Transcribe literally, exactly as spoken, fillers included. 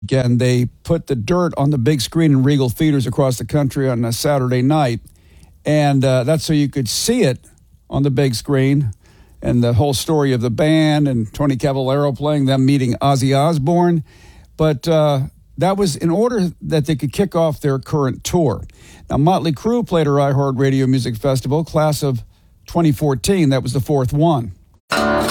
Again, they put the dirt on the big screen in Regal theaters across the country on a Saturday night, and uh, that's so you could see it on the big screen, and the whole story of the band and Tony Cavallero playing, them meeting Ozzy Osbourne. But uh, that was in order that they could kick off their current tour. Now, Motley Crue played at iHeartRadio Music Festival, class of twenty fourteen. That was the fourth one.